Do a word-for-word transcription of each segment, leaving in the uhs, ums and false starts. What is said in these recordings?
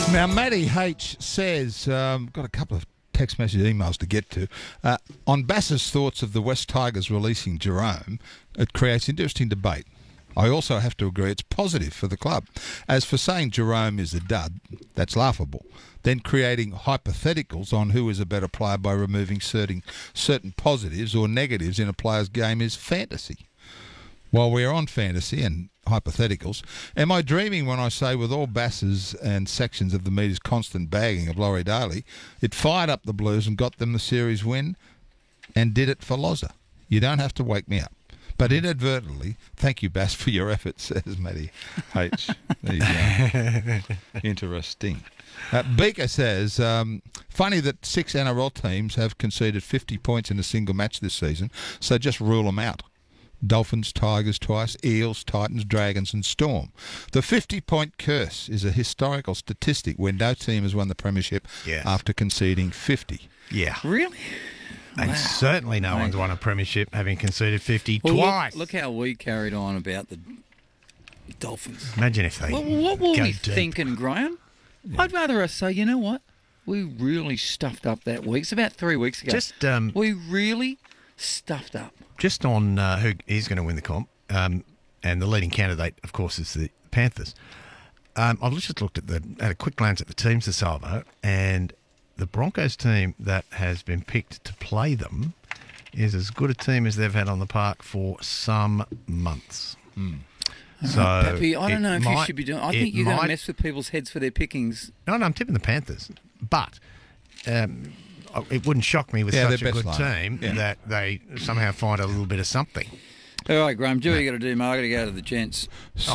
Now, Matty H says, um, got a couple of text message emails to get to. Uh, on Bass's thoughts of the West Tigers releasing Jerome, it creates interesting debate. I also have to agree it's positive for the club. As for saying Jerome is a dud, that's laughable. Then creating hypotheticals on who is a better player by removing certain, certain positives or negatives in a player's game is fantasy. While we're on fantasy and hypotheticals, am I dreaming when I say with all Basses and sections of the media's constant bagging of Laurie Daly, it fired up the Blues and got them the series win and did it for Loza? You don't have to wake me up. But inadvertently, thank you, Bass, for your efforts, says Matty H. There you go. Interesting. Uh, Beaker says, um, funny that six N R L teams have conceded fifty points in a single match this season, so just rule them out. Dolphins, Tigers twice, Eels, Titans, Dragons and Storm. The fifty-point curse is a historical statistic where no team has won the premiership Yes. after conceding fifty. Yeah. Really? And Wow. certainly no Mate. one's won a premiership having conceded fifty Well, twice. Look, look how we carried on about the Dolphins. Imagine if they Well, what were go we deep. thinking, Graham? I'd rather us say, you know what? We really stuffed up that week. It's about three weeks ago. Just, um, we really stuffed up. Just on uh, who is going to win the comp, um, and the leading candidate, of course, is the Panthers. Um, I've just looked at the had a quick glance at the teams this Salvo, and the Broncos team that has been picked to play them is as good a team as they've had on the park for some months. Mm. So Pappy, I don't it know if you might- should be doing. I it think you're going to might- mess with people's heads for their pickings. No, no, I'm tipping the Panthers, but um, it wouldn't shock me with Yeah, such a they're good best line. team Yeah. that they somehow find a little bit of something. All right, Graham, do what you got to do, mate. I got to go to the gents.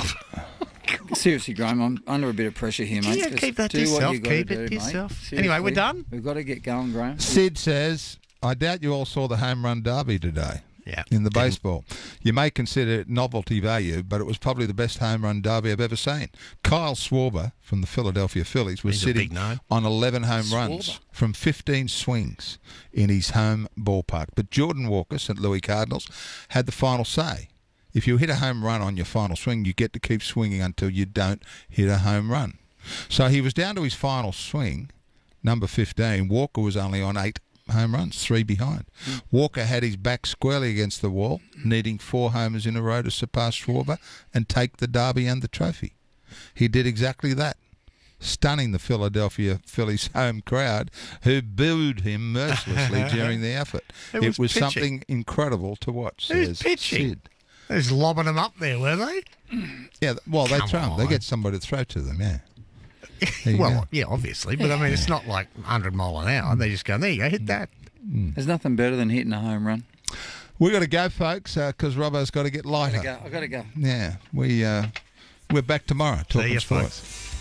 Seriously, Graham, I'm under a bit of pressure here, mate. Yeah, Just keep that to do what yourself. you gotta Keep it do, to mate. yourself. Anyway, we're Seriously, done? We've got to get going, Graham. Sid says, I doubt you all saw the home run derby today. Yeah, in the didn't. baseball. You may consider it novelty value, but it was probably the best home run derby I've ever seen. Kyle Schwarber from the Philadelphia Phillies was He's a sitting big name. on eleven home Schwarber. runs from fifteen swings in his home ballpark. But Jordan Walker, Saint Louis Cardinals, had the final say. If you hit a home run on your final swing, you get to keep swinging until you don't hit a home run. So he was down to his final swing, number fifteen. Walker was only on eight home runs, three behind. Mm. Walker had his back squarely against the wall, needing four homers in a row to surpass Schwarber and take the derby and the trophy. He did exactly that, stunning the Philadelphia Phillies home crowd, who booed him mercilessly during the effort. It was it was pitching. something incredible to watch, Who's says pitching? Sid. They was lobbing them up there, were they? Yeah, well, they Come throw them. They on. get somebody to throw to them, yeah. There you Well, go. yeah, obviously, but I mean, it's not like one hundred mile an hour. They just go, there you go, hit that. There's nothing better than hitting a home run. we got to go, folks, because uh, Robbo's got to get I lighter. gotta go. I got to go. Yeah, we, uh, we're back tomorrow talking See you, sports. folks.